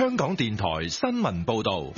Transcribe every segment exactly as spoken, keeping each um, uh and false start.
香港電台新聞報道。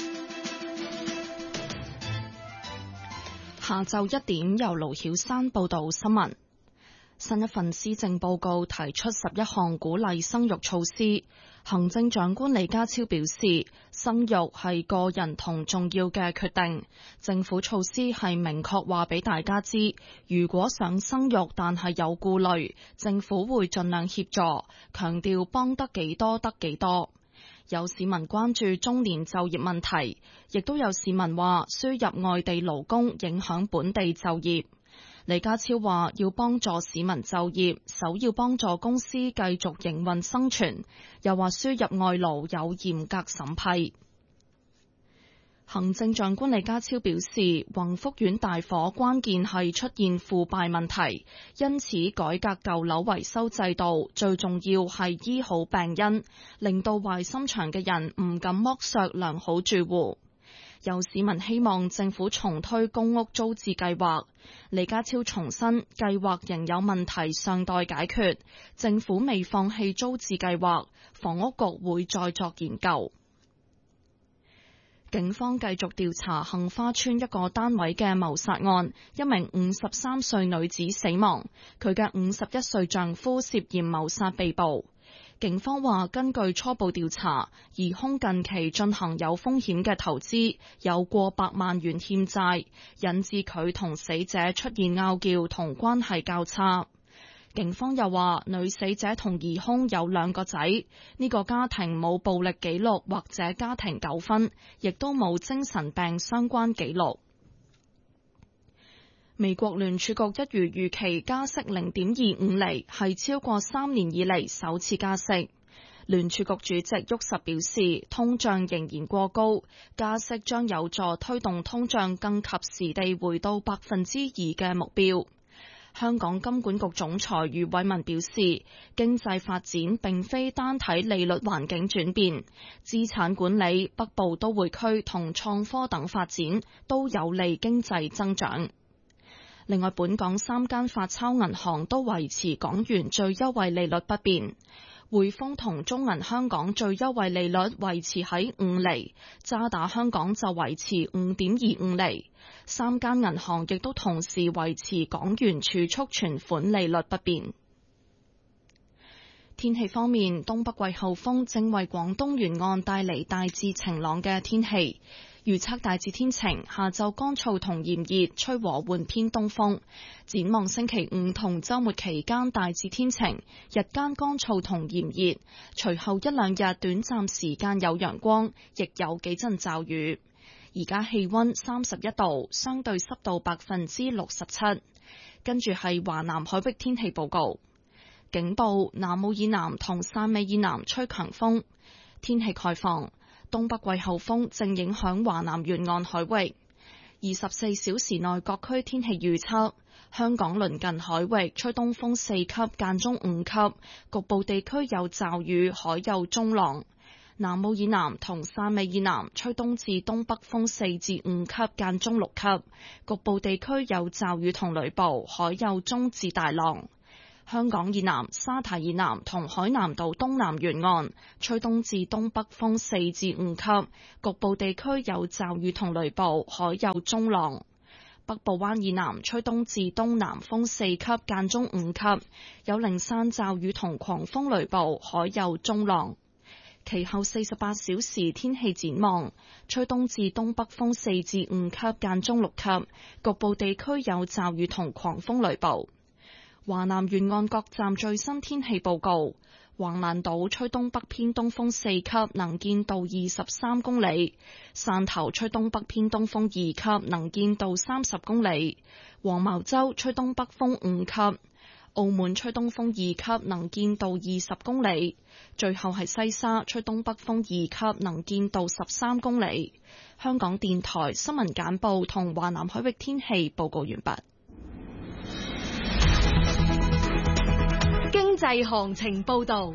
下晝一點，由盧曉珊報道新聞。新一份施政報告提出十一項鼓勵生育措施。行政長官李家超表示，生育係個人同重要嘅決定，政府措施係明確話俾大家知，如果想生育但係有顧慮，政府會盡量協助，強調幫得幾多得幾多。有市民關注中年就業問題，亦都有市民話輸入外地勞工影響本地就業。李家超話要幫助市民就業，首要幫助公司繼續營運生存，又話輸入外勞有嚴格審批。行政長官李家超表示，宏福苑大火關鍵係出現腐敗問題，因此改革舊樓維修制度，最重要係醫好病因，令到壞心腸嘅人唔敢剝削良好住戶。有市民希望政府重推公屋租置計劃，李家超重申計劃仍有問題尚待解決，政府未放棄租置計劃，房屋局會再作研究。警方繼續調查杏花邨一個單位嘅謀殺案，一名五十三歲女子死亡，佢嘅五十一歲丈夫涉嫌謀殺被捕。警方話，根據初步調查，疑兇近期進行有風險嘅投資，有過百萬元欠債，引致佢同死者出現拗撬同關係較差。警方又話，女死者同疑兇有兩個仔，呢個家庭冇暴力記錄或者家庭糾紛，亦都冇精神病相關記錄。美國聯儲局一如預期加息零點二五厘，係超過三年以嚟首次加息。聯儲局主席沃什表示，通脹仍然過高，加息將有助推動通脹更及時地回到百分之二嘅目標。香港金管局總裁余偉文表示，經濟發展並非單睇利率環境轉變，資產管理、北部都會區同創科等發展都有利經濟增長。另外，本港三間發鈔銀行都維持港元最優惠利率不變，匯豐同中銀香港最優惠利率維持喺五厘，渣打香港就維持五點二五厘。三間銀行亦都同時維持港元儲蓄存款利率不變。天氣方面，東北季候風正為廣東沿岸帶嚟大致晴朗嘅天氣。預測大致天晴，下晝乾燥同炎熱，吹和緩偏東風。展望星期五同週末期間大致天晴，日間乾燥同炎熱，隨後一兩日短暫時間有陽光，亦有幾陣驟雨。而家氣溫三十一度，相對濕度百分之六十七。跟住係華南海域天氣報告，警報：南澳以南同汕尾以南吹強風，天氣概況。東北季候風正影響華南沿岸海域，二十四小時內各區天氣預測：香港鄰近海域吹東風四級間中五級，局部地區有驟雨，海有中浪；南澳以南同汕尾以南吹東至東北風四至五級間中六級，局部地區有驟雨同雷暴，海有中至大浪。香港以南、沙堤以南同海南島東南沿岸吹東至東北風四至五級，局部地區有驟雨同雷暴，海有中浪。北部灣以南吹東至東南風四級間中五級，有零散驟雨同狂風雷暴，海有中浪。其後四十八小時天氣展望，吹東至東北風四至五級間中六級，局部地區有驟雨同狂風雷暴。華南沿岸各站最新天氣報告：橫瀾島吹東北偏東風四級，能見度二十三公里；汕頭吹東北偏東風二級，能見度三十公里；黃茅洲吹東北風五級；澳門吹東風二級，能見度二十公里；最後係西沙吹東北風二級，能見度十三公里。香港電台新聞簡報同華南海域天氣報告完畢。 經濟行情報道。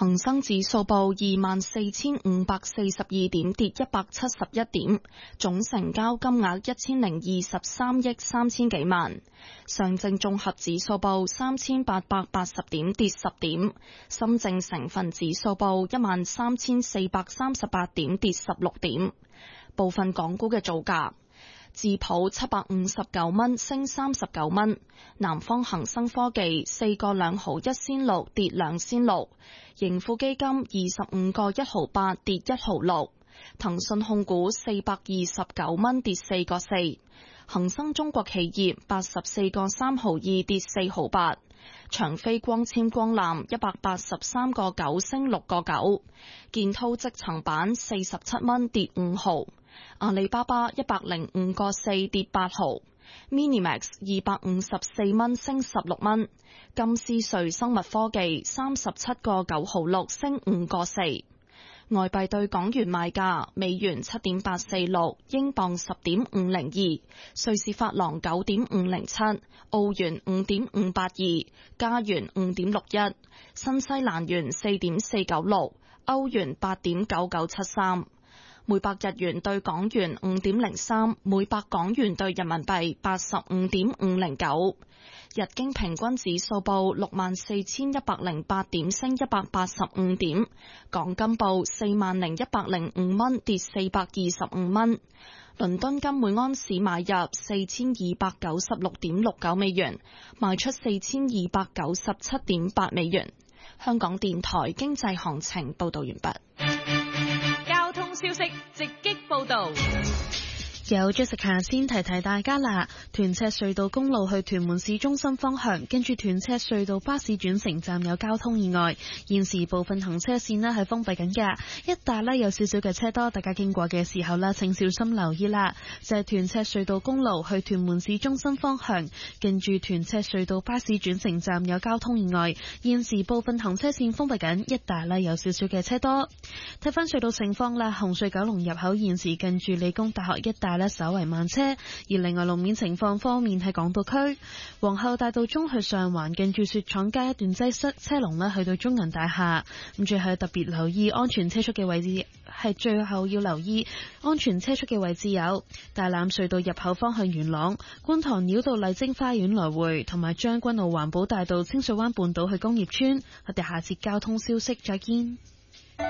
恒生指數報二萬四千五百四十二點，跌一百七十一點，總成交金額一千零二十三億三千幾萬。上證綜合指數報三千八百八十點，跌十點。深證成分指數報一萬三千四百三十八點，跌十六點。部分港股嘅造價。智普七百五十九蚊，升三十九蚊。南方恒生科技四個兩毫一仙六，跌兩仙六。盈富基金二十五個一毫八，跌一毫六。騰訊控股四百二十九蚊，跌四個四。恒生中國企業八十四個三毫二，跌四毫八。長飛光纖光纜一百八十三個九，升六個九。建滔積層板四十七蚊，跌五毫。阿里巴巴一百零五個四，跌八毫。Minimax 二百五十四蚊，升十六蚊。金斯瑞生物科技三十七個九毫六，升五個四。外幣對港元賣價：美元七點八四六，英鎊十點五零二，瑞士法郎九點五零七，澳元五點五八二，加元五點六一，新西蘭元四點四九六，歐元八點九九七三。每百日元對港元五點零三，每百港元對人民幣八十五點五零九。日經平均指數報六萬四千一百零八點，升一百八十五點。港金報四萬零一百零五蚊，跌四百二十五蚊。倫敦金每安士買入四千二百九十六點六九美元，賣出四千二百九十七點八美元。香港電台經濟行情報道完畢。 交通消息直擊報道。 有 Jessica 先提提大家啦，屯赤隧道公路去屯門市中心方向，跟住屯赤隧道巴士轉乘站有交通意外，現時部分行車線呢係封閉緊㗎，一帶呢有少少嘅車多，大家經過嘅時候呢請小心留意啦。就係屯赤隧道公路去屯門市中心方向，跟住屯赤隧道巴士轉乘站有交通意外，現時部分行車線封閉緊，一帶呢有少少嘅車多。睇翻隧道情況啦，紅隧九龍入口現時近住理工大學一帶呢稍為慢車，而另外路面情況方面喺港島區皇后大道中去上環近住雪廠街一段擠塞，車龍呢去到中銀大廈。咁最後特別留意安全車速嘅位置，係最後要留意安全車速嘅位置有大欖隧道入口方向元朗、觀塘繞道麗晶花園來回，同埋將軍澳環保大道清水灣半島去工業村。我哋下節交通消息再見。